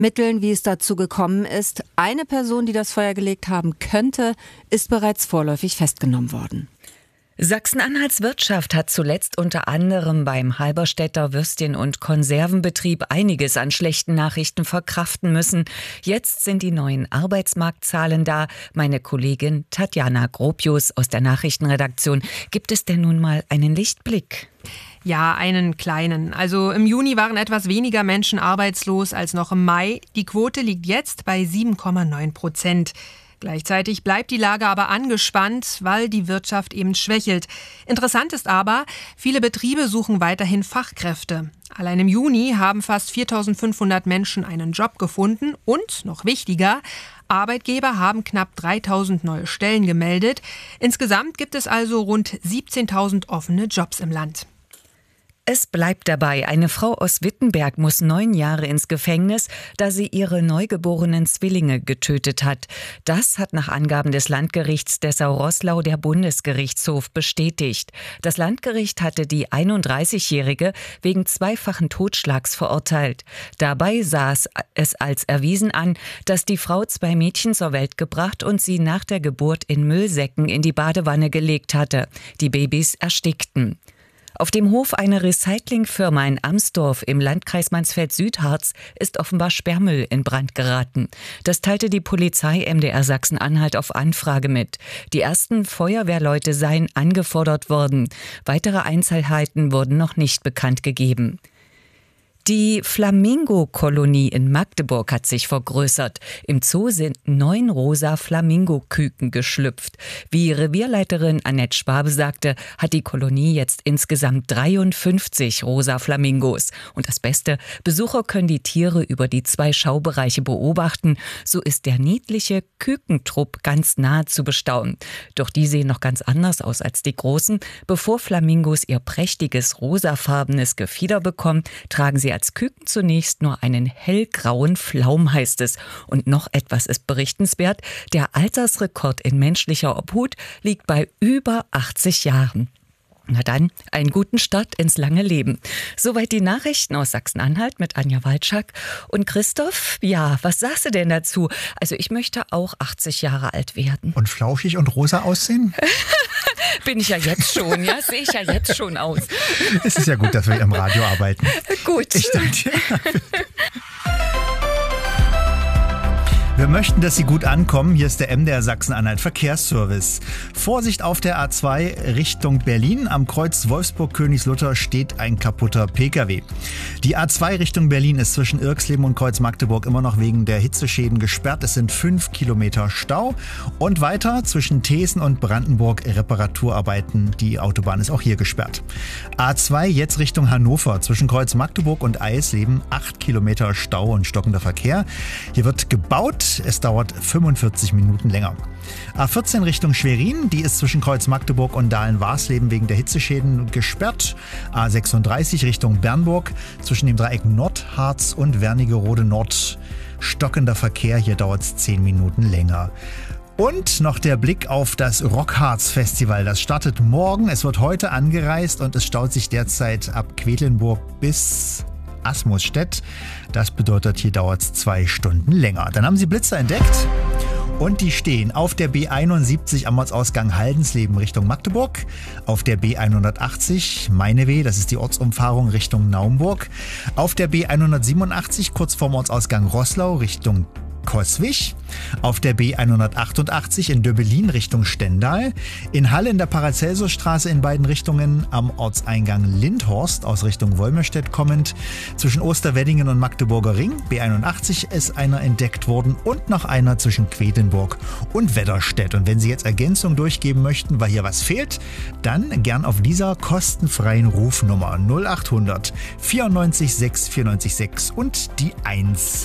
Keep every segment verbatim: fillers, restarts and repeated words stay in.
ermitteln, wie es dazu gekommen ist. Eine Person, die das Feuer gelegt haben könnte, ist bereits vorläufig festgenommen worden. Sachsen-Anhalts Wirtschaft hat zuletzt unter anderem beim Halberstädter Würstchen- und Konservenbetrieb einiges an schlechten Nachrichten verkraften müssen. Jetzt sind die neuen Arbeitsmarktzahlen da. Meine Kollegin Tatjana Gropius aus der Nachrichtenredaktion. Gibt es denn nun mal einen Lichtblick? Ja, einen kleinen. Also im Juni waren etwas weniger Menschen arbeitslos als noch im Mai. Die Quote liegt jetzt bei sieben Komma neun Prozent. Gleichzeitig bleibt die Lage aber angespannt, weil die Wirtschaft eben schwächelt. Interessant ist aber, viele Betriebe suchen weiterhin Fachkräfte. Allein im Juni haben fast viertausendfünfhundert Menschen einen Job gefunden und, noch wichtiger, Arbeitgeber haben knapp dreitausend neue Stellen gemeldet. Insgesamt gibt es also rund siebzehntausend offene Jobs im Land. Es bleibt dabei, eine Frau aus Wittenberg muss neun Jahre ins Gefängnis, da sie ihre neugeborenen Zwillinge getötet hat. Das hat nach Angaben des Landgerichts Dessau-Roßlau der Bundesgerichtshof bestätigt. Das Landgericht hatte die einunddreißigjährige wegen zweifachen Totschlags verurteilt. Dabei sah es als erwiesen an, dass die Frau zwei Mädchen zur Welt gebracht und sie nach der Geburt in Müllsäcken in die Badewanne gelegt hatte. Die Babys erstickten. Auf dem Hof einer Recyclingfirma in Amsdorf im Landkreis Mansfeld-Südharz ist offenbar Sperrmüll in Brand geraten. Das teilte die Polizei M D R Sachsen-Anhalt auf Anfrage mit. Die ersten Feuerwehrleute seien angefordert worden. Weitere Einzelheiten wurden noch nicht bekannt gegeben. Die Flamingo-Kolonie in Magdeburg hat sich vergrößert. Im Zoo sind neun rosa Flamingo-Küken geschlüpft. Wie Revierleiterin Annette Schwabe sagte, hat die Kolonie jetzt insgesamt dreiundfünfzig rosa Flamingos. Und das Beste, Besucher können die Tiere über die zwei Schaubereiche beobachten. So ist der niedliche Kükentrupp ganz nahe zu bestaunen. Doch die sehen noch ganz anders aus als die großen. Bevor Flamingos ihr prächtiges rosafarbenes Gefieder bekommen, tragen sie als Küken zunächst nur einen hellgrauen Flaum, heißt es. Und noch etwas ist berichtenswert. Der Altersrekord in menschlicher Obhut liegt bei über achtzig Jahren. Na dann, einen guten Start ins lange Leben. Soweit die Nachrichten aus Sachsen-Anhalt mit Anja Walczak. Und Christoph, ja, was sagst du denn dazu? Also ich möchte auch achtzig Jahre alt werden. Und flauschig und rosa aussehen? Bin ich ja jetzt schon, ja, sehe ich ja jetzt schon aus. Es ist ja gut, dass wir im Radio arbeiten. Gut. Ich danke dir. Wir möchten, dass Sie gut ankommen. Hier ist der M D R Sachsen-Anhalt Verkehrsservice. Vorsicht auf der A zwei Richtung Berlin. Am Kreuz Wolfsburg-Königslutter steht ein kaputter Pkw. Die A zwei Richtung Berlin ist zwischen Irxleben und Kreuz Magdeburg immer noch wegen der Hitzeschäden gesperrt. Es sind fünf Kilometer Stau. Und weiter zwischen Thesen und Brandenburg Reparaturarbeiten. Die Autobahn ist auch hier gesperrt. A zwei jetzt Richtung Hannover. Zwischen Kreuz Magdeburg und Eisleben acht Kilometer Stau und stockender Verkehr. Hier wird gebaut. Es dauert fünfundvierzig Minuten länger. A vierzehn Richtung Schwerin, die ist zwischen Kreuz Magdeburg und Dahlen-Warsleben wegen der Hitzeschäden gesperrt. A sechsunddreißig Richtung Bernburg, zwischen dem Dreieck Nordharz und Wernigerode Nord. Stockender Verkehr, hier dauert es zehn Minuten länger. Und noch der Blick auf das Rockharz-Festival. Das startet morgen, es wird heute angereist und es staut sich derzeit ab Quedlinburg bis Asmusstedt. Das bedeutet, hier dauert es zwei Stunden länger. Dann haben sie Blitzer entdeckt und die stehen auf der B einundsiebzig am Ortsausgang Haldensleben Richtung Magdeburg, auf der B hundertachtzig Meineweh, das ist die Ortsumfahrung Richtung Naumburg, auf der B hundertsiebenundachtzig kurz vorm Ortsausgang Roßlau Richtung Coswig, auf der B hundertachtundachtzig in Döbelin Richtung Stendal, in Halle in der Paracelsusstraße in beiden Richtungen am Ortseingang Lindhorst aus Richtung Wolmerstedt kommend, zwischen Osterweddingen und Magdeburger Ring, B einundachtzig ist einer entdeckt worden und noch einer zwischen Quedlinburg und Wedderstedt. Und wenn Sie jetzt Ergänzung durchgeben möchten, weil hier was fehlt, dann gern auf dieser kostenfreien Rufnummer null achthundert vierundneunzig sechs vierundneunzig sechs und die eins.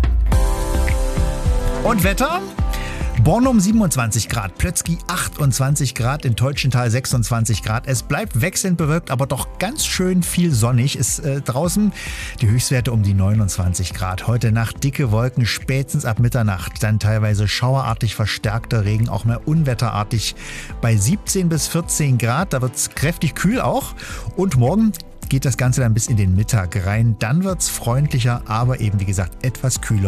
Und Wetter? Bornum siebenundzwanzig Grad, Plötzky achtundzwanzig Grad, in Teutschenthal sechsundzwanzig Grad. Es bleibt wechselnd bewölkt, aber doch ganz schön viel sonnig ist äh, draußen. Die Höchstwerte um die neunundzwanzig Grad. Heute Nacht dicke Wolken, spätestens ab Mitternacht. Dann teilweise schauerartig verstärkter Regen, auch mal unwetterartig bei siebzehn bis vierzehn Grad. Da wird es kräftig kühl auch. Und morgen geht das Ganze dann bis in den Mittag rein. Dann wird es freundlicher, aber eben wie gesagt etwas kühler.